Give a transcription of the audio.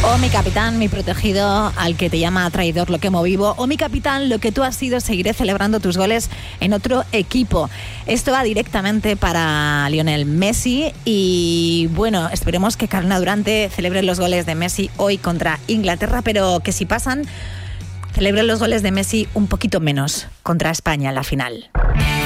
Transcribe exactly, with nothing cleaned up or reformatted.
Oh, mi capitán, mi protegido, al que te llama traidor lo quemo vivo. Oh, mi capitán, lo que tú has sido, seguiré celebrando tus goles en otro equipo. Esto va directamente para Lionel Messi y, bueno, esperemos que Carolina Durante celebre los goles de Messi hoy contra Inglaterra, pero que si pasan, celebre los goles de Messi un poquito menos contra España en la final.